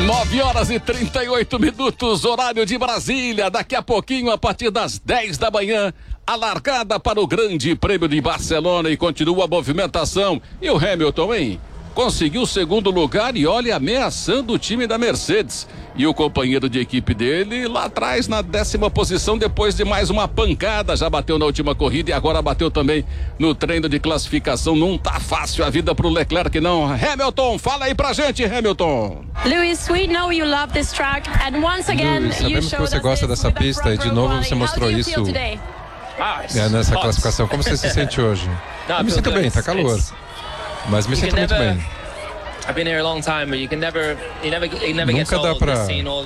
9h38, horário de Brasília. Daqui a pouquinho, a partir das 10 da manhã, a largada para o Grande Prêmio de Barcelona e continua a movimentação. E o Hamilton, hein? Conseguiu o segundo lugar e olha, ameaçando o time da Mercedes. E o companheiro de equipe dele lá atrás na 10ª posição depois de mais uma pancada. Já bateu na última corrida e agora bateu também no treino de classificação. Não tá fácil a vida pro Leclerc, não. Hamilton, fala aí pra gente, Hamilton. Lewis, we know you love this track and once again Lewis, sabemos que você gosta dessa pista e de novo você mostrou isso nessa classificação. Como você se sente hoje? Eu me sinto bem, tá calor. Mas me sinto muito bem. Nunca dá pra...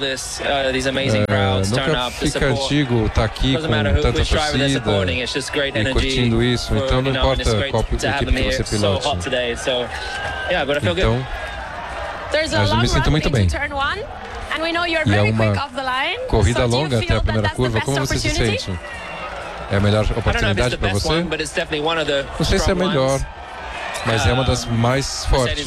nunca fica antigo estar aqui com tanta torcida e curtindo isso. Então não importa qual equipe que você pilote. Então, mas eu me sinto muito bem. E é uma corrida longa até a primeira curva. Como você se sente? É a melhor oportunidade para você? Não sei se é a melhor, mas é uma das mais fortes.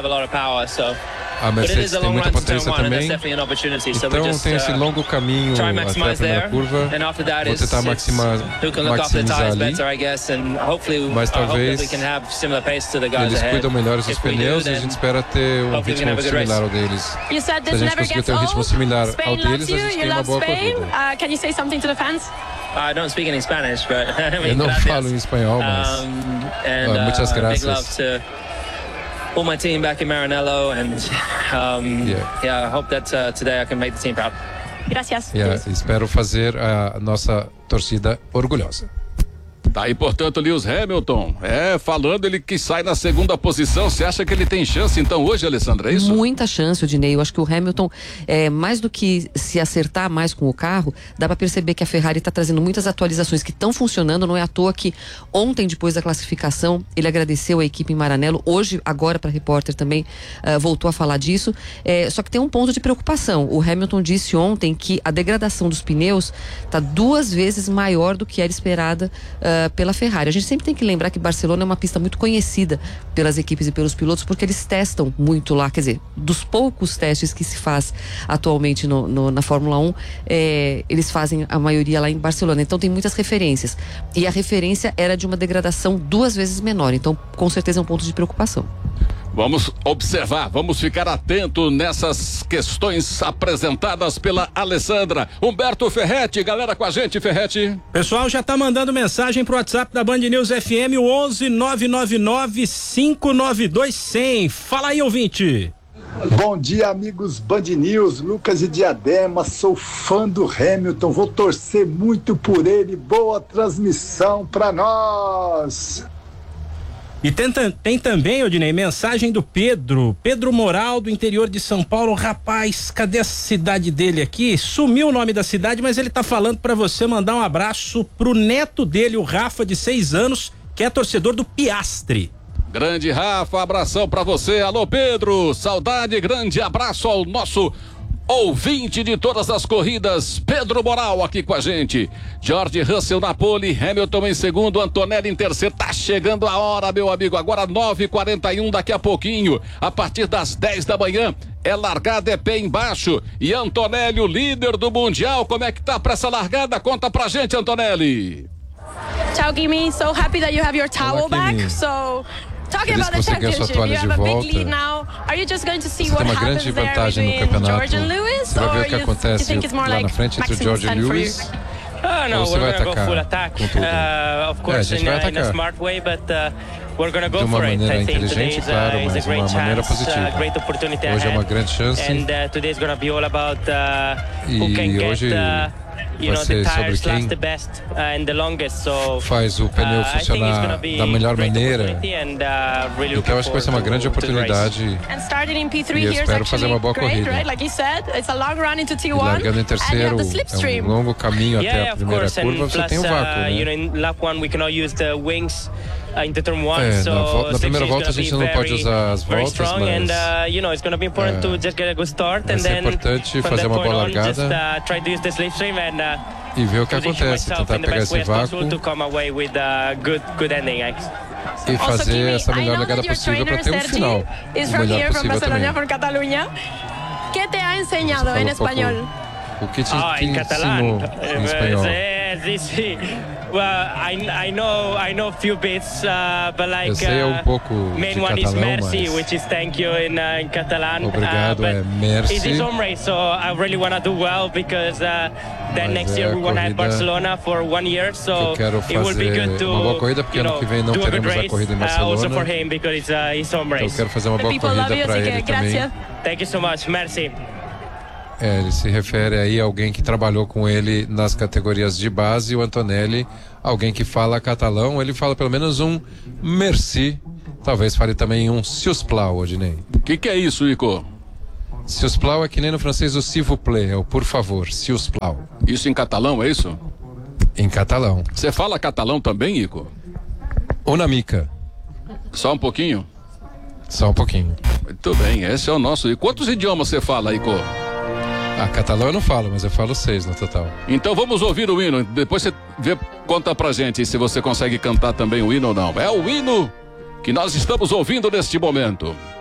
A Mercedes tem muita potência também, então tem esse longo caminho até a primeira curva. Vou tentar maximizar ali, mas talvez eles cuidam melhor dos pneus e a gente espera ter um ritmo similar ao deles. Se a gente conseguir ter um ritmo similar ao deles, a gente tem uma boa corrida. Eu não falo em espanhol, mas muitas graças. All my team back in Maranello, and I hope that today I can make the team proud. Gracias. Espero fazer a nossa torcida orgulhosa. Tá aí, portanto, Lewis Hamilton. Falando ele que sai na segunda posição. Você acha que ele tem chance, então, hoje, Alessandra? É isso? Muita chance, Odinei. Eu acho que o Hamilton, mais do que se acertar mais com o carro, dá pra perceber que a Ferrari tá trazendo muitas atualizações que estão funcionando. Não é à toa que ontem, depois da classificação, ele agradeceu a equipe em Maranello. Hoje, agora, pra repórter também, voltou a falar disso. Só que tem um ponto de preocupação. O Hamilton disse ontem que a degradação dos pneus tá 2 vezes maior do que era esperada pela Ferrari. A gente sempre tem que lembrar que Barcelona é uma pista muito conhecida pelas equipes e pelos pilotos, porque eles testam muito lá, quer dizer, dos poucos testes que se faz atualmente na Fórmula 1, eles fazem a maioria lá em Barcelona, então tem muitas referências, e a referência era de uma degradação 2 vezes menor, então com certeza é um ponto de preocupação. Vamos observar, vamos ficar atento nessas questões apresentadas pela Alessandra. Humberto Ferretti, galera com a gente, Ferretti. Pessoal já tá mandando mensagem pro WhatsApp da Band News FM, o 11-999-592-100. Fala aí, ouvinte. Bom dia, amigos Band News, Lucas de Diadema, sou fã do Hamilton, vou torcer muito por ele, boa transmissão pra nós. E tem também, Odinei, mensagem do Pedro Moral, do interior de São Paulo. Rapaz, cadê a cidade dele aqui? Sumiu o nome da cidade, mas ele tá falando pra você mandar um abraço pro neto dele, o Rafa, de 6 anos, que é torcedor do Piastri. Grande Rafa, abração pra você. Alô, Pedro, saudade, grande abraço ao nosso ouvinte de todas as corridas, Pedro Moral aqui com a gente. George Russell na pole, Hamilton em segundo, Antonelli em terceiro. Tá chegando a hora, meu amigo, agora 9h41, daqui a pouquinho, a partir das 10 da manhã, é largada, é pé embaixo, e Antonelli, o líder do Mundial, como é que tá pra essa largada? Conta pra gente, Antonelli. Ciao, Kimi, so happy that you have your towel back, so... Talking about the championship, you have a big lead now. Are you just going to see what happens there between George and Lewis, or you think it's more like Maximus and for you? No, we're going to go full attack. Of course, in a smart way, but we're going to go for it. I think today is a great chance, a great opportunity ahead. And today is going to be all about who can get the tires last the best and the longest. So faz o pneu funcionar da melhor maneira. Então acho que vai ser uma grande oportunidade. E eu espero fazer uma boa corrida. Largando em terceiro, é um longo caminho até a primeira curva, você tem um vácuo, na primeira volta a gente não pode usar as voltas, mas vai ser importante fazer uma boa largada e ver o que acontece, tentar pegar esse vácuo e fazer essa melhor largada possível para ter um final o melhor possível também. ¿Qué te ha enseñado en español? O que te ensinou em espanhol? Well, I know a few bits, but like eu sei pouco main de one catalão, is merci, mas... which is thank you in catalan. Obrigado merci. It is home race, so I really want to do well because then next year we want to have Barcelona for 1 year, so it will be good to uma boa corrida porque ano que vem não teremos a corrida em Barcelona. Also for him because it's his home race. Então eu quero fazer uma boa corrida para ele também. Thank you so much, merci. Ele se refere aí a alguém que trabalhou com ele nas categorias de base, o Antonelli, alguém que fala catalão, ele fala pelo menos um merci, talvez fale também um siusplau, Odinei. O que é isso, Ico? Siusplau é que nem no francês o s'il vous plaît, é o por favor, siusplau. Isso em catalão, é isso? Em catalão. Você fala catalão também, Ico? Una mica. Só um pouquinho? Só um pouquinho. Muito bem, esse é o nosso. E quantos idiomas você fala, Ico? Catalão eu não falo, mas eu falo 6 no total. Então vamos ouvir o hino. Depois você conta pra gente se você consegue cantar também o hino ou não. É o hino que nós estamos ouvindo neste momento.